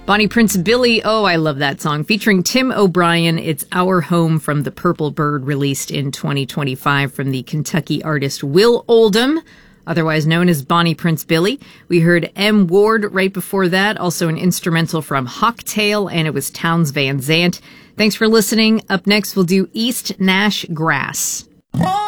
Bonnie Prince Billy, oh, I love that song. Featuring Tim O'Brien, it's Our Home from the Purple Bird, released in 2025 from the Kentucky artist Will Oldham, otherwise known as Bonnie Prince Billy. We heard M. Ward right before that, also an instrumental from Hawktail, and it was Townes Van Zandt. Thanks for listening. Up next, we'll do East Nash Grass.